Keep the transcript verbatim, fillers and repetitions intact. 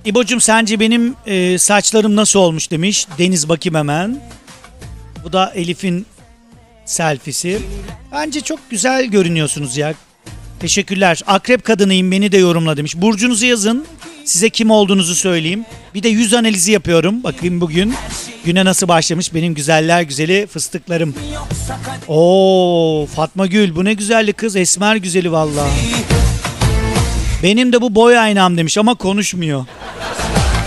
İbo'cum sence benim e, saçlarım nasıl olmuş demiş. Deniz bakayım hemen. Bu da Elif'in selfie'si. Bence çok güzel görünüyorsunuz ya. Teşekkürler. Akrep kadınıyım, beni de yorumla demiş. Burcunuzu yazın. Size kim olduğunuzu söyleyeyim. Bir de yüz analizi yapıyorum. Bakayım bugün güne nasıl başlamış benim güzeller güzeli fıstıklarım. Oo, Fatma Gül, bu ne güzellik kız. Esmer güzeli vallahi. Benim de bu boy aynam demiş ama konuşmuyor.